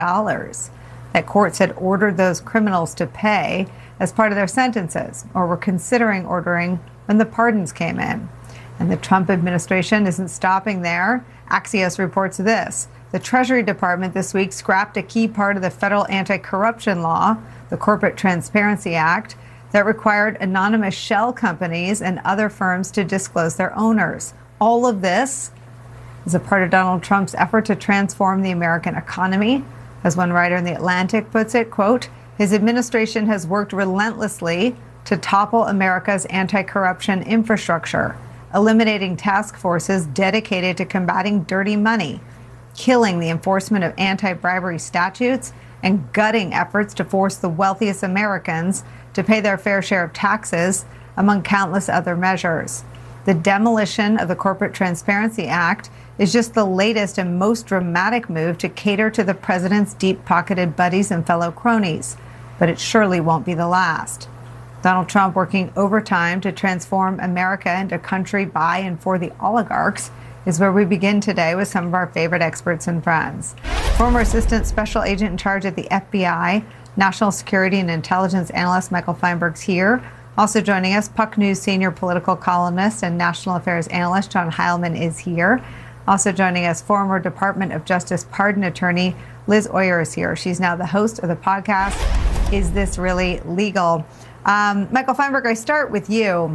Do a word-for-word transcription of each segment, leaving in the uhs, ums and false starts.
dollars that courts had ordered those criminals to pay as part of their sentences, or were considering ordering when the pardons came in. And the Trump administration isn't stopping there. Axios reports this. The Treasury Department this week scrapped a key part of the federal anti-corruption law, the Corporate Transparency Act, that required anonymous shell companies and other firms to disclose their owners. All of this is a part of Donald Trump's effort to transform the American economy. As one writer in The Atlantic puts it, quote, his administration has worked relentlessly to topple America's anti-corruption infrastructure, eliminating task forces dedicated to combating dirty money, killing the enforcement of anti-bribery statutes, and gutting efforts to force the wealthiest Americans to pay their fair share of taxes, among countless other measures. The demolition of the Corporate Transparency Act is just the latest and most dramatic move to cater to the president's deep-pocketed buddies and fellow cronies, but it surely won't be the last. Donald Trump working overtime to transform America into a country by and for the oligarchs is where we begin today with some of our favorite experts and friends. Former Assistant Special Agent in charge at the F B I, National Security and Intelligence Analyst Michael Feinberg's here. Also joining us, Puck News Senior Political Columnist and National Affairs Analyst John Heilman is here. Also joining us, former Department of Justice pardon attorney Liz Oyer is here. She's now the host of the podcast, Is This Really Legal? Um, Michael Feinberg, I start with you.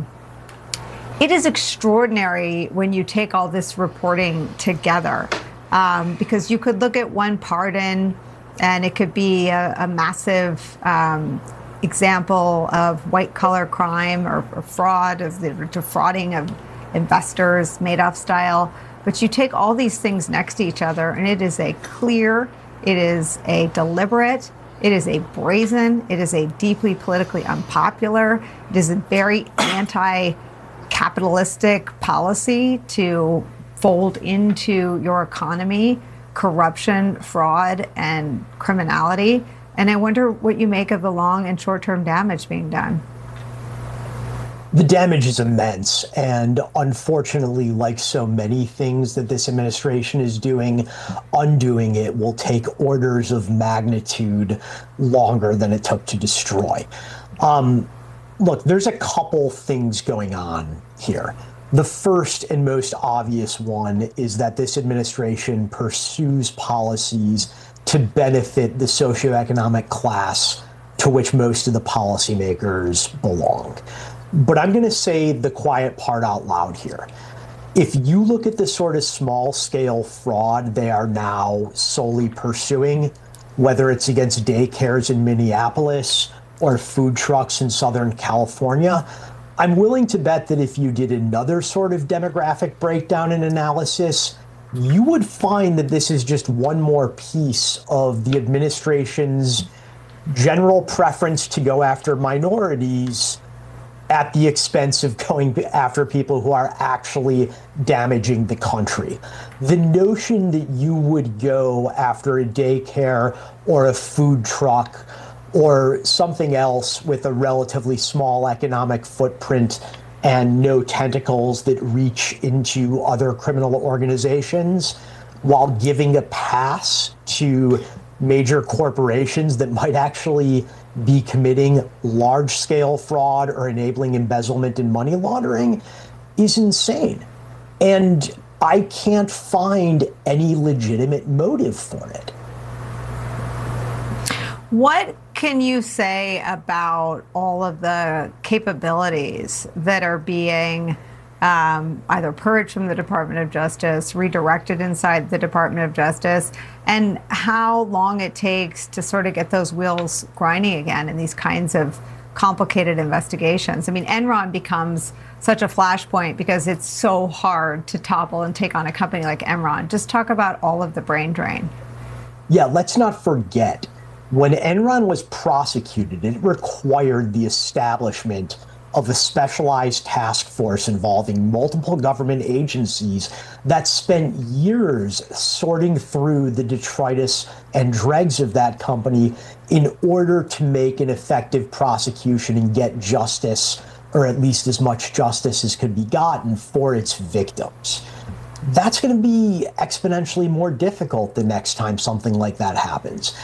It is extraordinary when you take all this reporting together, um, because you could look at one pardon and it could be a, a massive um, example of white-collar crime or, or fraud, of the defrauding of investors, Madoff style. But you take all these things next to each other, and it is a clear, it is a deliberate, it is a brazen, it is a deeply politically unpopular, it is a very anti-capitalistic policy to fold into your economy corruption, fraud, and criminality. And I wonder what you make of the long and short-term damage being done. The damage is immense, and unfortunately, like so many things that this administration is doing, undoing it will take orders of magnitude longer than it took to destroy. Um, look, there's a couple things going on here. The first and most obvious one is that this administration pursues policies to benefit the socioeconomic class to which most of the policymakers belong. But I'm going to say the quiet part out loud here. If you look at the sort of small-scale fraud they are now solely pursuing, whether it's against daycares in Minneapolis or food trucks in Southern California, I'm willing to bet that if you did another sort of demographic breakdown and analysis, you would find that this is just one more piece of the administration's general preference to go after minorities at the expense of going after people who are actually damaging the country. The notion that you would go after a daycare or a food truck or something else with a relatively small economic footprint and no tentacles that reach into other criminal organizations, while giving a pass to major corporations that might actually be committing large-scale fraud or enabling embezzlement and money laundering, is insane. And I can't find any legitimate motive for it. What can you say about all of the capabilities that are being um, either purged from the Department of Justice, redirected inside the Department of Justice, and how long it takes to sort of get those wheels grinding again in these kinds of complicated investigations? I mean, Enron becomes such a flashpoint because it's so hard to topple and take on a company like Enron. Just talk about all of the brain drain. Yeah, let's not forget, when Enron was prosecuted, it required the establishment of a specialized task force involving multiple government agencies that spent years sorting through the detritus and dregs of that company in order to make an effective prosecution and get justice, or at least as much justice as could be gotten, for its victims. that's going to be exponentially more difficult the next time something like that happens.